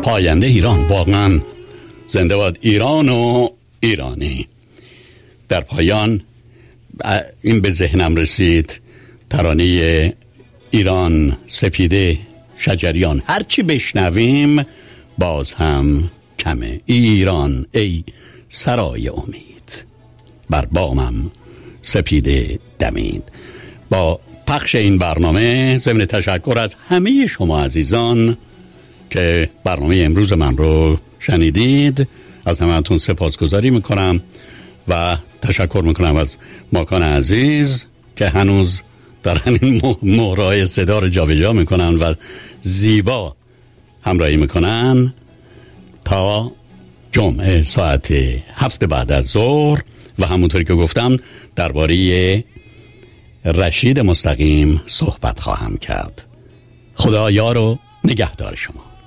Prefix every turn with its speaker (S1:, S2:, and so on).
S1: پاینده ایران، واقعا زنده باد ایران و ایرانی. در پایان این به ذهنم رسید، ترانه ایران سپیده شجریان، هرچی بشنویم باز هم کمه. ایران ای سرای امید، بر بامم سپیده دمید. با پخش این برنامه ضمن تشکر از همه شما عزیزان که برنامه امروز من رو شنیدید، از همه‌تون سپاسگزاری میکنم و تشکر میکنم از ماکان عزیز که هنوز دارن این مهرهای صدا رو جابجا میکنن و زیبا همراهی میکنن. تا جمعه ساعت 7 بعد از ظهر و همونطوری که گفتم درباره رشید مستقیم صحبت خواهم کرد. خدا یار و نگهدار شما.